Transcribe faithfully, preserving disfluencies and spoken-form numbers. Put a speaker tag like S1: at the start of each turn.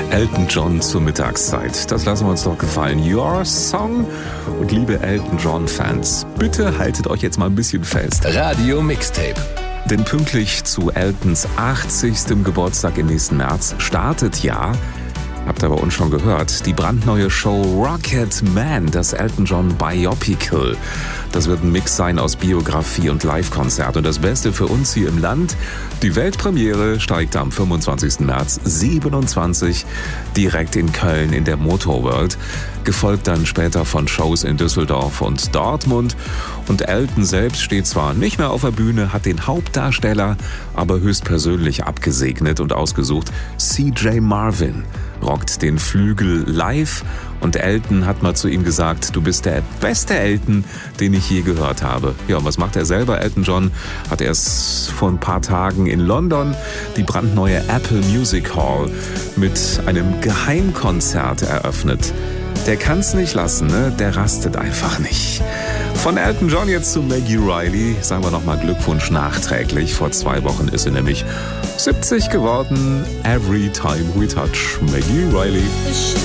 S1: Elton John zur Mittagszeit. Das lassen wir uns doch gefallen. Your Song. Und liebe Elton John-Fans, bitte haltet euch jetzt mal ein bisschen fest.
S2: Radio Mixtape.
S1: Denn pünktlich zu Eltons achtzigstem Geburtstag im nächsten März startet ja, habt ihr bei uns schon gehört, die brandneue Show Rocket Man, das Elton John Biopical. Das wird ein Mix sein aus Biografie und Live-Konzert. Und das Beste für uns hier im Land, die Weltpremiere steigt am fünfundzwanzigsten März siebenundzwanzig direkt in Köln in der Motorworld. Gefolgt dann später von Shows in Düsseldorf und Dortmund. Und Elton selbst steht zwar nicht mehr auf der Bühne, hat den Hauptdarsteller aber höchstpersönlich abgesegnet und ausgesucht. C J Marvin rockt den Flügel live und Elton hat mal zu ihm gesagt, du bist der beste Elton, den ich je gehört habe. Ja, und was macht er selber? Elton John hat erst vor ein paar Tagen in London die brandneue Apple Music Hall mit einem Geheimkonzert eröffnet. Der kann's nicht lassen, ne? Der rastet einfach nicht. Von Elton John jetzt zu Maggie Reilly. Sagen wir nochmal Glückwunsch nachträglich. Vor zwei Wochen ist sie nämlich siebzig geworden. Every time we touch Maggie Reilly.